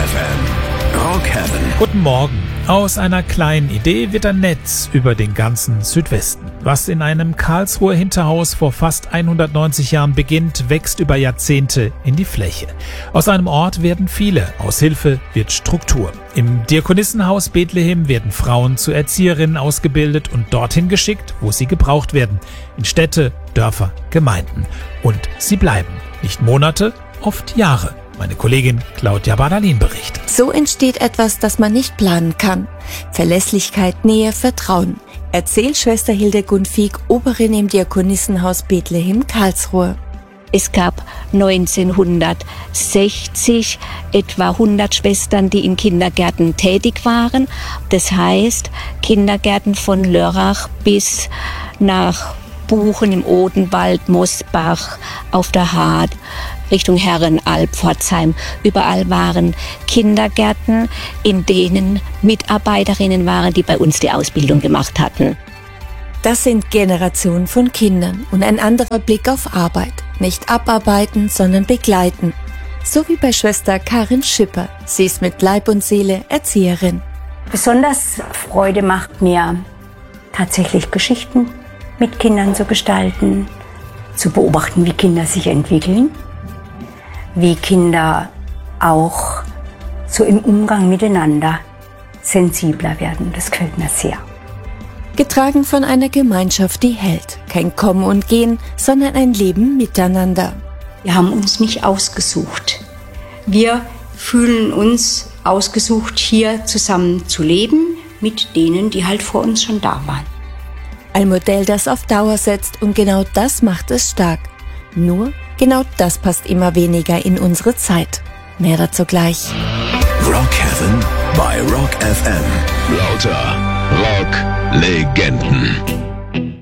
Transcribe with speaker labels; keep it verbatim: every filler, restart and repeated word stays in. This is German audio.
Speaker 1: F M. Rock Heaven.
Speaker 2: Guten Morgen. Aus einer kleinen Idee wird ein Netz über den ganzen Südwesten. Was in einem Karlsruher Hinterhaus vor fast hundertneunzig Jahren beginnt, wächst über Jahrzehnte in die Fläche. Aus einem Ort werden viele, aus Hilfe wird Struktur. Im Diakonissenhaus Bethlehem werden Frauen zu Erzieherinnen ausgebildet und dorthin geschickt, wo sie gebraucht werden. In Städte, Dörfer, Gemeinden. Und sie bleiben. Nicht Monate, oft Jahre. Meine Kollegin Claudia Badalin berichtet.
Speaker 3: So entsteht etwas, das man nicht planen kann. Verlässlichkeit, Nähe, Vertrauen. Erzählt Schwester Hildegund Fieck, Oberin im Diakonissenhaus Bethlehem Karlsruhe.
Speaker 4: Es gab neunzehnhundertsechzig etwa hundert Schwestern, die in Kindergärten tätig waren. Das heißt, Kindergärten von Lörrach bis nach Buchen im Odenwald, Mosbach, auf der Hart, Richtung Herrenalb, Pforzheim. Überall waren Kindergärten, in denen Mitarbeiterinnen waren, die bei uns die Ausbildung gemacht hatten.
Speaker 3: Das sind Generationen von Kindern und ein anderer Blick auf Arbeit. Nicht abarbeiten, sondern begleiten. So wie bei Schwester Karin Schipper. Sie ist mit Leib und Seele Erzieherin.
Speaker 5: Besonders Freude macht mir tatsächlich Geschichten mit Kindern zu gestalten, zu beobachten, wie Kinder sich entwickeln, wie Kinder auch so im Umgang miteinander sensibler werden. Das gefällt mir sehr.
Speaker 3: Getragen von einer Gemeinschaft, die hält. Kein Kommen und Gehen, sondern ein Leben miteinander.
Speaker 5: Wir haben uns nicht ausgesucht. Wir fühlen uns ausgesucht, hier zusammen zu leben mit denen, die halt vor uns schon da waren.
Speaker 3: Ein Modell, das auf Dauer setzt, und genau das macht es stark. Nur, genau das passt immer weniger in unsere Zeit. Mehr dazu gleich.
Speaker 1: Rock Heaven bei Rock F M. Lauter Rock-Legenden.